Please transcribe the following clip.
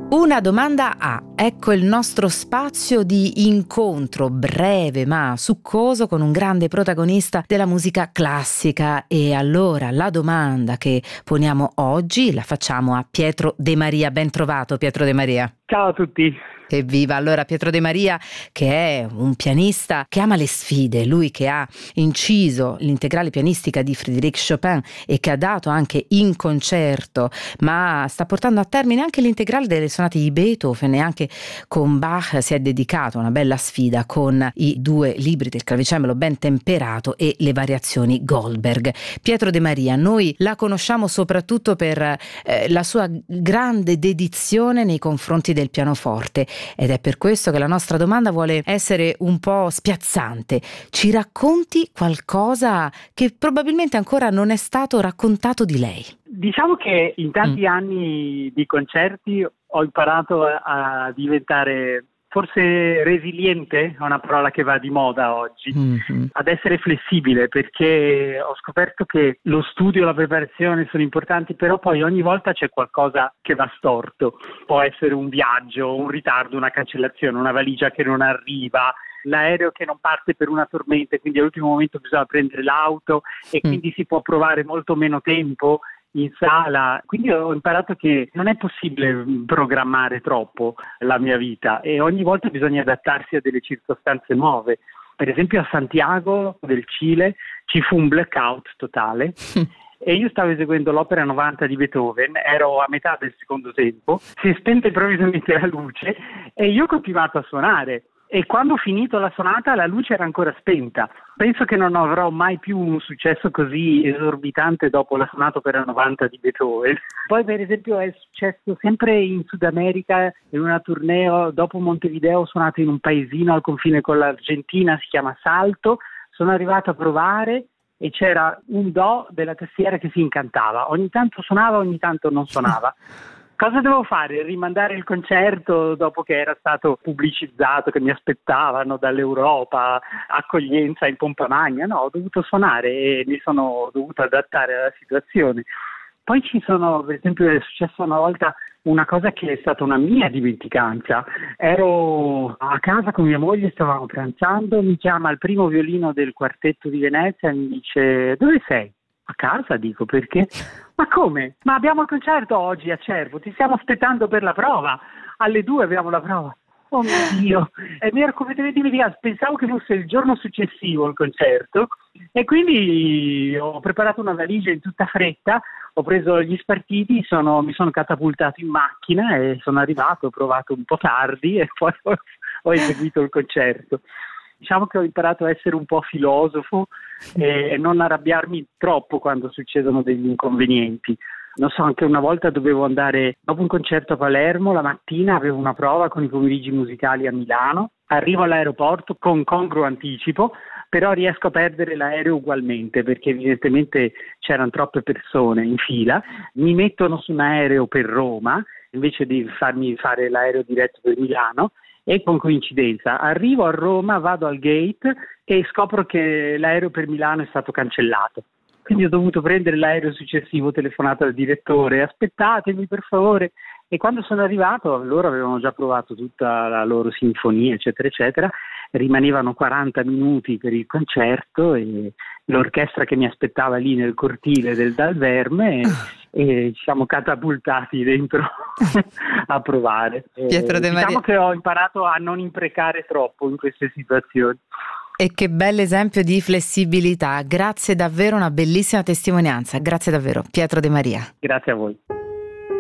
Una domanda a. Ecco il nostro spazio di incontro breve ma succoso con un grande protagonista della musica classica. E allora la domanda che poniamo oggi la facciamo a Pietro De Maria. Ben trovato, Pietro De Maria. Ciao a tutti. Evviva! Allora Pietro De Maria, che è un pianista che ama le sfide, lui che ha inciso l'integrale pianistica di Frédéric Chopin e che ha dato anche in concerto, ma sta portando a termine anche l'integrale delle sonate di Beethoven, e anche con Bach si è dedicato a una bella sfida con i 2 libri del clavicembalo ben temperato e le variazioni Goldberg. Pietro De Maria, noi la conosciamo soprattutto per la sua grande dedizione nei confronti del pianoforte, ed è per questo che la nostra domanda vuole essere un po' spiazzante. Ci racconti qualcosa che probabilmente ancora non è stato raccontato di lei? Diciamo che in tanti anni di concerti ho imparato a diventare forse resiliente, è una parola che va di moda oggi, ad essere flessibile, perché ho scoperto che lo studio e la preparazione sono importanti, però poi ogni volta c'è qualcosa che va storto. Può essere un viaggio, un ritardo, una cancellazione, una valigia che non arriva, l'aereo che non parte per una tormenta, quindi all'ultimo momento bisogna prendere l'auto e quindi si può provare molto meno tempo in sala. Quindi ho imparato che non è possibile programmare troppo la mia vita e ogni volta bisogna adattarsi a delle circostanze nuove. Per esempio a Santiago del Cile ci fu un blackout totale e io stavo eseguendo l'opera 90 di Beethoven, ero a metà del secondo tempo, si è spenta improvvisamente la luce e io ho continuato a suonare. E quando ho finito la sonata la luce era ancora spenta. Penso che non avrò mai più un successo così esorbitante dopo la sonata opera 90 di Beethoven. Poi per esempio è successo sempre in Sud America, in una tournée, dopo Montevideo ho suonato in un paesino al confine con l'Argentina, si chiama Salto, sono arrivato a provare e c'era un do della tastiera che si incantava, ogni tanto suonava, ogni tanto non suonava. Cosa devo fare? Rimandare il concerto dopo che era stato pubblicizzato, che mi aspettavano dall'Europa, accoglienza in pompa magna? No, ho dovuto suonare e mi sono dovuto adattare alla situazione. Poi per esempio è successa una volta una cosa che è stata una mia dimenticanza. Ero a casa con mia moglie, stavamo pranzando, mi chiama il primo violino del quartetto di Venezia e mi dice: dove sei? A casa, dico, perché? Ma come? Ma abbiamo il concerto oggi a Cervo, ti stiamo aspettando per la prova, alle 2 abbiamo la prova. Oh mio Dio, e mi ero completamente dimenticato, pensavo che fosse il giorno successivo il concerto e quindi ho preparato una valigia in tutta fretta, ho preso gli spartiti, mi sono catapultato in macchina e sono arrivato, ho provato un po' tardi e poi ho eseguito il concerto. Diciamo che ho imparato a essere un po' filosofo e non arrabbiarmi troppo quando succedono degli inconvenienti. Non so, anche una volta dovevo andare dopo un concerto a Palermo, la mattina avevo una prova con i pomeriggi musicali a Milano, arrivo all'aeroporto con congruo anticipo, però riesco a perdere l'aereo ugualmente perché evidentemente c'erano troppe persone in fila, mi mettono su un aereo per Roma invece di farmi fare l'aereo diretto per Milano. E con coincidenza arrivo a Roma, vado al gate e scopro che l'aereo per Milano è stato cancellato. Quindi ho dovuto prendere l'aereo successivo, telefonato al direttore, aspettatemi per favore. E quando sono arrivato, loro avevano già provato tutta la loro sinfonia, eccetera, eccetera, rimanevano 40 minuti per il concerto e l'orchestra che mi aspettava lì nel cortile del Dal Verme e ci siamo catapultati dentro a provare. Pietro De Maria. Diciamo che ho imparato a non imprecare troppo in queste situazioni. E che bell'esempio di flessibilità, grazie davvero, una bellissima testimonianza, grazie davvero Pietro De Maria. Grazie a voi.